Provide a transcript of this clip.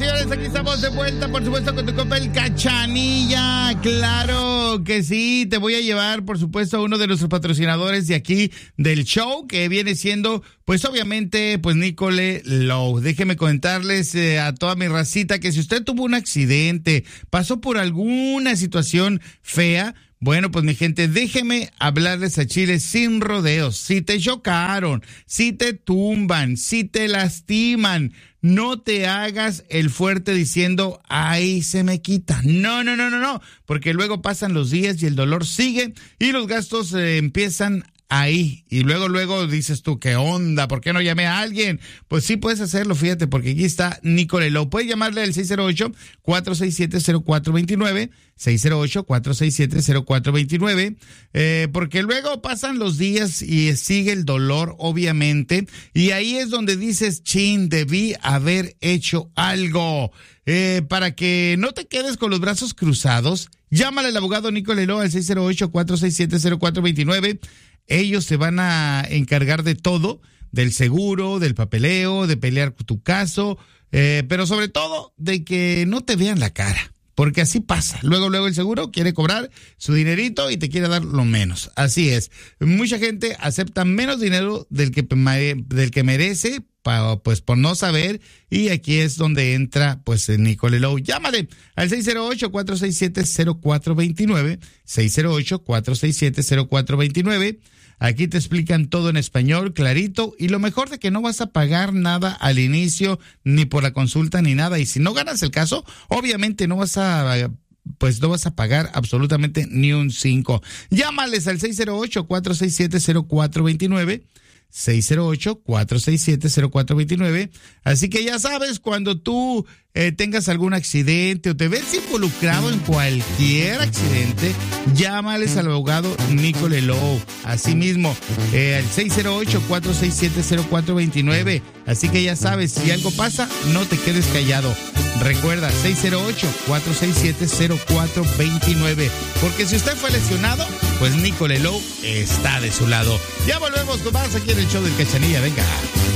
señores, aquí estamos de vuelta, por supuesto, con tu compa el Cachanilla. Claro que sí, te voy a llevar, por supuesto, a uno de nuestros patrocinadores de aquí del show, que viene siendo, pues obviamente, pues Nicole Low. Déjeme comentarles a toda mi racita que si usted tuvo un accidente, pasó por alguna situación fea, bueno, pues mi gente, déjeme hablarles a Chile sin rodeos. Si te chocaron, si te tumban, si te lastiman, no te hagas el fuerte diciendo, ay, se me quita. No, porque luego pasan los días y el dolor sigue y los gastos empiezan ahí. Y luego dices tú, ¿qué onda? ¿Por qué no llamé a alguien? Pues sí puedes hacerlo, fíjate, porque aquí está Nicole Low. Puedes llamarle al 608-467-0429, 608-467-0429, porque luego pasan los días y sigue el dolor, obviamente, y ahí es donde dices, chin, debí haber hecho algo. Para que no te quedes con los brazos cruzados, llámale al abogado Nicole Low al 608-467-0429. Ellos se van a encargar de todo, del seguro, del papeleo, de pelear tu caso, pero sobre todo de que no te vean la cara, porque así pasa. Luego el seguro quiere cobrar su dinerito y te quiere dar lo menos. Así es. Mucha gente acepta menos dinero del que merece, pues por no saber, y aquí es donde entra pues Nicole Low. Llámale al 608-467-0429, 608-467-0429. Aquí te explican todo en español, clarito, y lo mejor de que no vas a pagar nada al inicio, ni por la consulta, ni nada. Y si no ganas el caso, obviamente no vas a pagar absolutamente ni un 5. Llámales al 608-467-0429, 608-467-0429. Así que ya sabes, cuando tú tengas algún accidente o te ves involucrado en cualquier accidente, llámales al abogado Nicole Low. Asimismo, al 608-467-0429. Así que ya sabes, si algo pasa, no te quedes callado. Recuerda, 608-467-0429. Porque si usted fue lesionado, pues Nicole Low está de su lado. Ya volvemos con más aquí en el show del Cachanilla. Venga.